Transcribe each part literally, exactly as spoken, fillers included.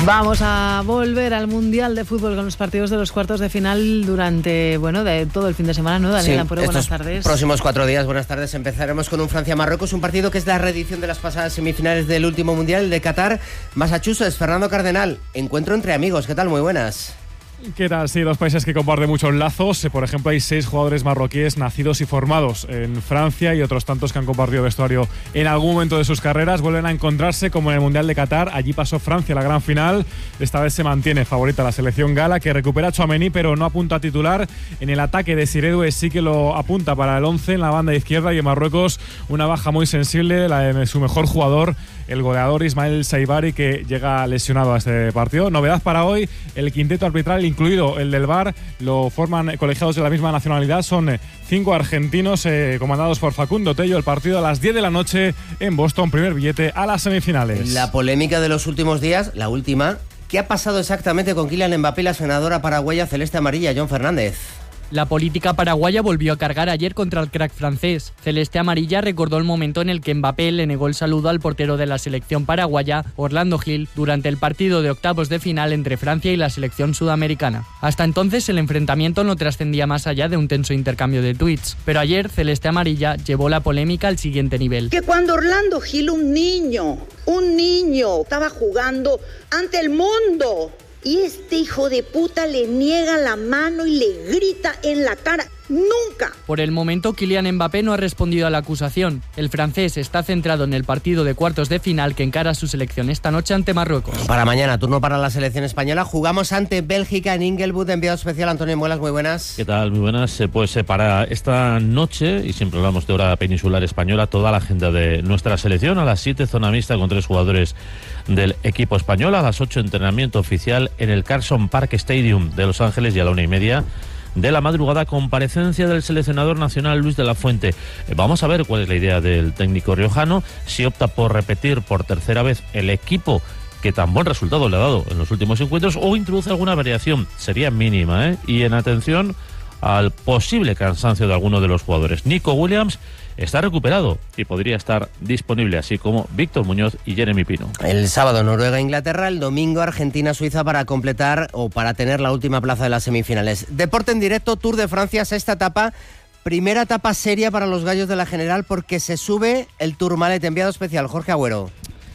Vamos a volver al Mundial de Fútbol con los partidos de los cuartos de final durante, bueno, de todo el fin de semana, ¿no? Daniel Sí, Lampuro, buenas tardes. Próximos cuatro días, buenas tardes. Empezaremos con un Francia-Marruecos, un partido que es la reedición de las pasadas semifinales del último Mundial de Qatar. Massachusetts, Fernando Cardenal, encuentro entre amigos. ¿Qué tal? Muy buenas. ¿Qué tal? Sí, dos países que comparten muchos lazos. Por ejemplo, hay seis jugadores marroquíes nacidos y formados en Francia y otros tantos que han compartido vestuario en algún momento de sus carreras. Vuelven a encontrarse como en el Mundial de Qatar. Allí pasó Francia la gran final. Esta vez se mantiene favorita la selección gala, que recupera a Tchouaméni, pero no apunta a titular. En el ataque de Siredue sí que lo apunta para el once en la banda izquierda, y en Marruecos una baja muy sensible, la de su mejor jugador, el goleador Ismael Saibari, que llega lesionado a este partido. Novedad para hoy, el quinteto arbitral, incluido el del V A R, lo forman colegiados de la misma nacionalidad. Son cinco argentinos eh, comandados por Facundo Tello. El partido a las diez de la noche en Boston, primer billete a las semifinales. La polémica de los últimos días, la última. ¿Qué ha pasado exactamente con Kylian Mbappé y la senadora paraguaya celeste amarilla, John Fernández? La política paraguaya volvió a cargar ayer contra el crack francés. Celeste Amarilla recordó el momento en el que Mbappé le negó el saludo al portero de la selección paraguaya, Orlando Gil, durante el partido de octavos de final entre Francia y la selección sudamericana. Hasta entonces el enfrentamiento no trascendía más allá de un tenso intercambio de tuits, pero ayer Celeste Amarilla llevó la polémica al siguiente nivel. Que cuando Orlando Gil, un niño, un niño, estaba jugando ante el mundo, y este hijo de puta le niega la mano y le grita en la cara. ¡Nunca! Por el momento, Kylian Mbappé no ha respondido a la acusación. El francés está centrado en el partido de cuartos de final que encara su selección esta noche ante Marruecos. Para mañana, turno para la selección española. Jugamos ante Bélgica en Inglewood. Enviado especial Antonio Muelas, muy buenas. ¿Qué tal? Muy buenas. Pues eh, para esta noche, y siempre hablamos de hora peninsular española, toda la agenda de nuestra selección. A las siete, zona mixta con tres jugadores del equipo español. A las ocho, entrenamiento oficial en el Carson Park Stadium de Los Ángeles, y a la una y media de la madrugada, comparecencia del seleccionador nacional Luis de la Fuente. Eh, vamos a ver cuál es la idea del técnico riojano, si opta por repetir por tercera vez el equipo que tan buen resultado le ha dado en los últimos encuentros, o introduce alguna variación. Sería mínima, ¿eh? Y en atención al posible cansancio de alguno de los jugadores. Nico Williams está recuperado y podría estar disponible, así como Víctor Muñoz y Jeremy Pino. El sábado Noruega-Inglaterra, el domingo Argentina-Suiza para completar o para tener la última plaza de las semifinales. Deporte en directo, Tour de Francia, sexta etapa. Primera etapa seria para los gallos de la General, porque se sube el Tourmalet. Enviado especial, Jorge Agüero.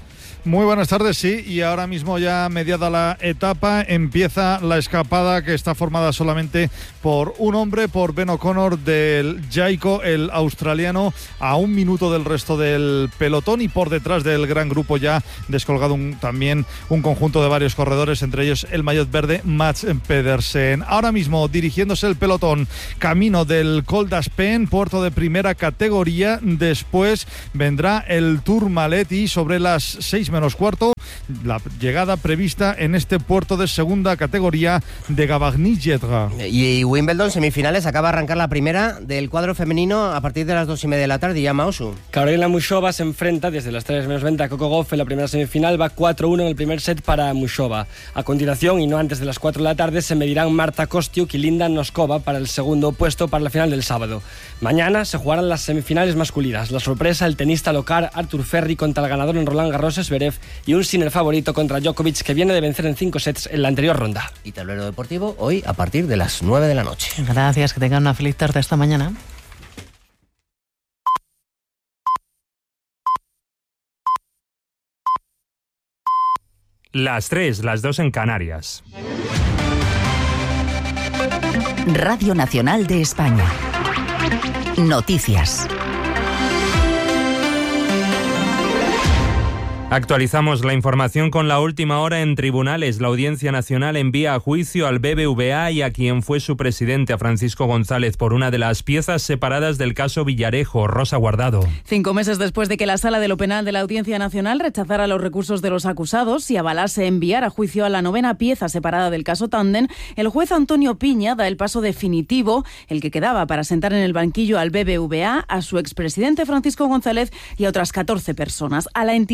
Muy buenas tardes, sí, y ahora mismo ya mediada la etapa, empieza la escapada, que está formada solamente por un hombre, por Ben O'Connor del Jayco, el australiano, a un minuto del resto del pelotón, y por detrás del gran grupo ya descolgado un, también un conjunto de varios corredores, entre ellos el maillot verde Mats Pedersen. Ahora mismo dirigiéndose el pelotón camino del Col d'Aspen, puerto de primera categoría. Después vendrá el Tourmalet, y sobre las seis menos cuarto la llegada prevista en este puerto de segunda categoría de Gavagny-Jedra. Y Wimbledon, semifinales, acaba de arrancar la primera del cuadro femenino a partir de las dos y media de la tarde. Ya Mausu. Karolina Muchova se enfrenta desde las tres menos veinte a Coco Gauff en la primera semifinal. Va cuatro uno en el primer set para Muchova. A continuación, y no antes de las cuatro de la tarde, se medirán Marta Kostyuk y Linda Noskova para el segundo puesto para la final del sábado. Mañana se jugarán las semifinales masculinas. La sorpresa, el tenista local Arthur Ferry contra el ganador en Roland Garros, Zverev, y un sin el favorito contra Djokovic, que viene de vencer en cinco sets en la anterior ronda. Y tablero deportivo hoy a partir de las nueve de la noche. Gracias, que tengan una feliz tarde esta mañana. Las tres, las dos en Canarias. Radio Nacional de España. Noticias. Actualizamos la información con la última hora en tribunales. La Audiencia Nacional envía a juicio al B B V A y a quien fue su presidente, a Francisco González, por una de las piezas separadas del caso Villarejo. Rosa Guardado. Cinco meses después de que la Sala de lo Penal de la Audiencia Nacional rechazara los recursos de los acusados y avalase enviar a juicio a la novena pieza separada del caso Tandem, el juez Antonio Piña da el paso definitivo, el que quedaba para sentar en el banquillo al B B V A, a su expresidente Francisco González y a otras catorce personas. A la entidad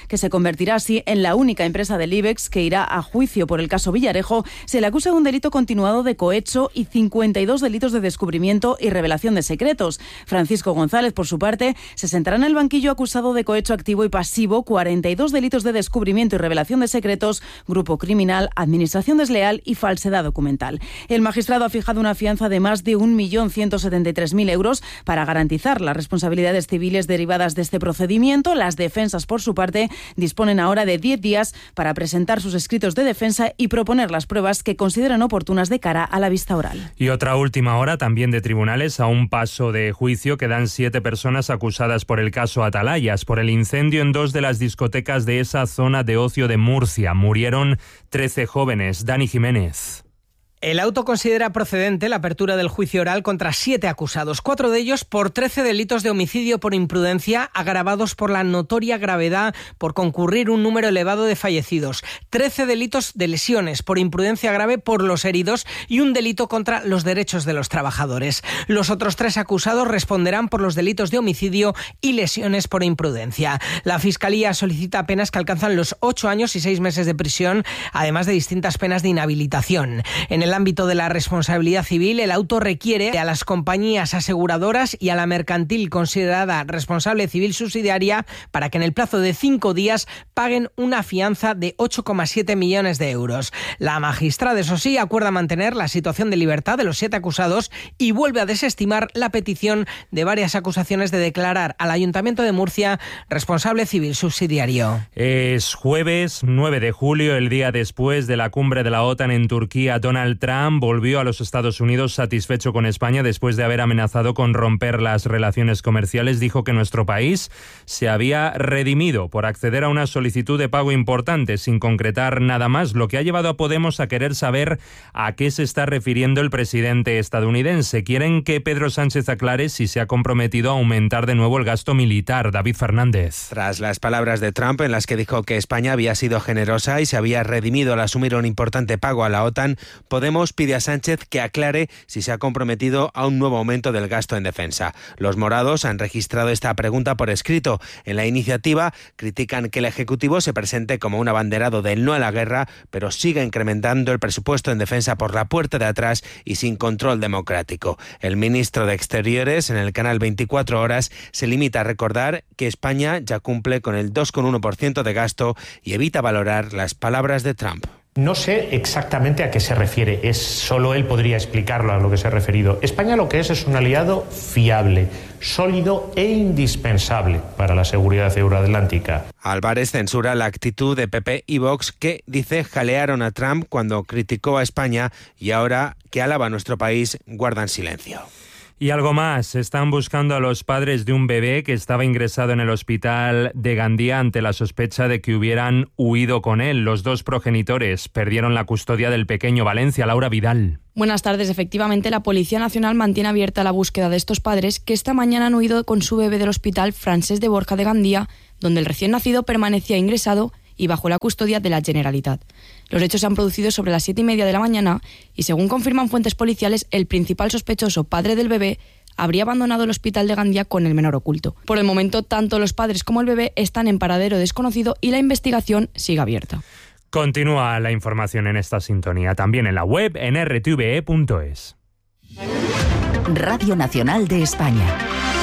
que se convertirá así en la única empresa del IBEX que irá a juicio por el caso Villarejo. Se le acusa de un delito continuado de cohecho y cincuenta y dos delitos de descubrimiento y revelación de secretos. Francisco González, por su parte, se sentará en el banquillo acusado de cohecho activo y pasivo, cuarenta y dos delitos de descubrimiento y revelación de secretos, grupo criminal, administración desleal y falsedad documental. El magistrado ha fijado una fianza de más de un millón ciento setenta y tres mil euros para garantizar las responsabilidades civiles derivadas de este procedimiento. Las defensas, por su parte, disponen ahora de diez días para presentar sus escritos de defensa y proponer las pruebas que consideran oportunas de cara a la vista oral. Y otra última hora también de tribunales. A un paso de juicio quedan siete personas acusadas por el caso Atalayas, por el incendio en dos de las discotecas de esa zona de ocio de Murcia. Murieron trece jóvenes. Dani Jiménez. El auto considera procedente la apertura del juicio oral contra siete acusados, cuatro de ellos por trece delitos de homicidio por imprudencia agravados por la notoria gravedad por concurrir un número elevado de fallecidos, trece delitos de lesiones por imprudencia grave por los heridos y un delito contra los derechos de los trabajadores. Los otros tres acusados responderán por los delitos de homicidio y lesiones por imprudencia. La Fiscalía solicita penas que alcanzan los ocho años y seis meses de prisión, además de distintas penas de inhabilitación. En el ámbito de la responsabilidad civil, el auto requiere a las compañías aseguradoras y a la mercantil considerada responsable civil subsidiaria para que en el plazo de cinco días paguen una fianza de ocho coma siete millones de euros. La magistrada, eso sí, acuerda mantener la situación de libertad de los siete acusados y vuelve a desestimar la petición de varias acusaciones de declarar al Ayuntamiento de Murcia responsable civil subsidiario. Es jueves nueve de julio, el día después de la cumbre de la OTAN en Turquía. Donald Trump volvió a los Estados Unidos satisfecho con España después de haber amenazado con romper las relaciones comerciales. Dijo que nuestro país se había redimido por acceder a una solicitud de pago importante sin concretar nada más, lo que ha llevado a Podemos a querer saber a qué se está refiriendo el presidente estadounidense. Quieren que Pedro Sánchez aclare si se ha comprometido a aumentar de nuevo el gasto militar. David Fernández. Tras las palabras de Trump en las que dijo que España había sido generosa y se había redimido al asumir un importante pago a la OTAN, Podemos pide a Sánchez que aclare si se ha comprometido a un nuevo aumento del gasto en defensa. Los morados han registrado esta pregunta por escrito. En la iniciativa critican que el Ejecutivo se presente como un abanderado del no a la guerra, pero siga incrementando el presupuesto en defensa por la puerta de atrás y sin control democrático. El ministro de Exteriores, en el canal veinticuatro horas, se limita a recordar que España ya cumple con el dos coma uno por ciento de gasto y evita valorar las palabras de Trump. No sé exactamente a qué se refiere, es solo él podría explicarlo a lo que se ha referido. España lo que es es un aliado fiable, sólido e indispensable para la seguridad euroatlántica. Álvarez censura la actitud de P P y Vox que, dice, jalearon a Trump cuando criticó a España y ahora que alaba a nuestro país guardan silencio. Y algo más, están buscando a los padres de un bebé que estaba ingresado en el hospital de Gandía ante la sospecha de que hubieran huido con él. Los dos progenitores perdieron la custodia del pequeño. Valencia, Laura Vidal. Buenas tardes. Efectivamente, la Policía Nacional mantiene abierta la búsqueda de estos padres que esta mañana han huido con su bebé del Hospital Francesc de Borja de Gandía, donde el recién nacido permanecía ingresado y bajo la custodia de la Generalitat. Los hechos se han producido sobre las siete y media de la mañana y, según confirman fuentes policiales, el principal sospechoso, padre del bebé, habría abandonado el hospital de Gandía con el menor oculto. Por el momento, tanto los padres como el bebé están en paradero desconocido y la investigación sigue abierta. Continúa la información en esta sintonía, también en la web en r t v e punto es. Radio Nacional de España.